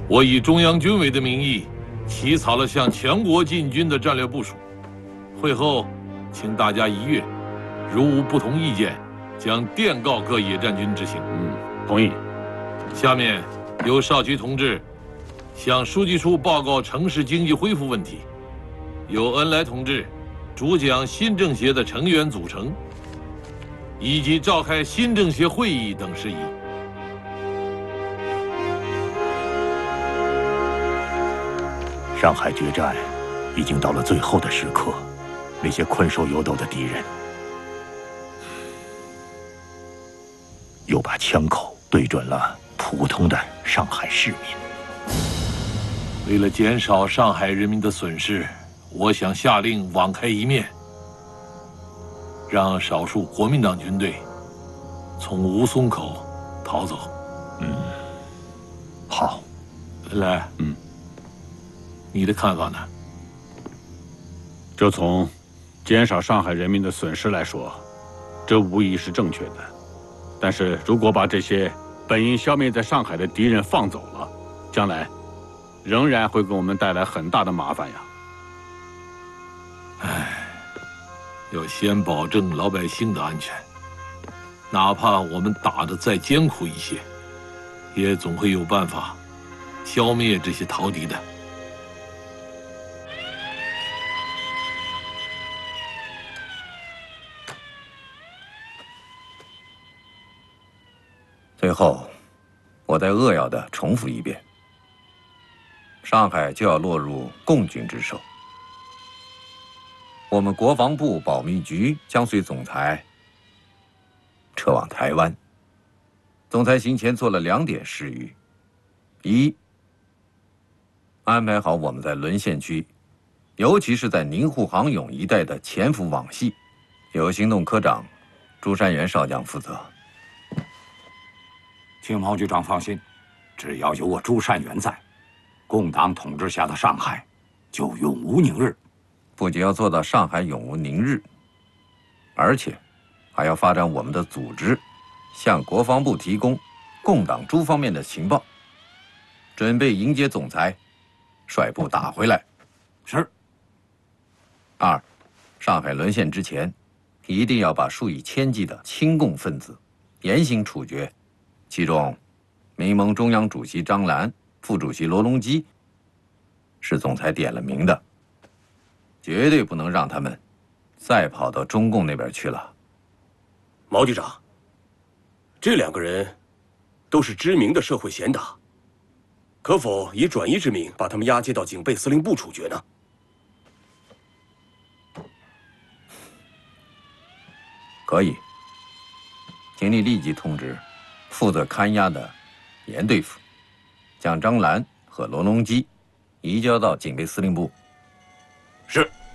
我以中央军委的名义，起草了向强国进军的战略部署。会后，请大家一阅，如无不同意见，将电告各野战军执行。 同意。 下面由少奇同志向书记处报告城市经济恢复问题，由恩来同志主讲新政协的成员组成，以及召开新政协会议等事宜。 上海决战已经到了最后的时刻，那些困兽犹斗的敌人又把枪口对准了普通的上海市民。 为了减少上海人民的损失，我想下令网开一面，让少数国民党军队从吴淞口逃走。 好。 来，你的看法呢？ 就从减少上海人民的损失来说，这无疑是正确的。但是如果把这些本应消灭在上海的敌人放走了，将来仍然会给我们带来很大的麻烦呀。 要先保证老百姓的安全，哪怕我们打得再艰苦一些，也总会有办法消灭这些逃敌的。 最后，我再扼要地重复一遍：上海就要落入共军之手。我们国防部保密局将随总裁撤往台湾。总裁行前做了2点事宜：一，安排好我们在沦陷区，尤其是在宁沪杭甬一带的潜伏网系，由行动科长朱山元少将负责。 请毛局长放心，只要有我朱善元在，共党统治下的上海就永无宁日。 不仅要做到上海永无宁日，而且还要发展我们的组织，向国防部提供共党诸方面的情报，准备迎接总裁，率部打回来。 是。 2，上海沦陷之前，一定要把数以千计的亲共分子严刑处决。其中，民盟中央主席张澜、副主席罗隆基是总裁点了名的，绝对不能让他们再跑到中共那边去了。 毛局长，这2个人都是知名的社会贤达，可否以转移之名把他们押解到警备司令部处决呢？ 可以，请你立即通知负责看押的严对付，将张澜和罗隆基移交到警备司令部。 是。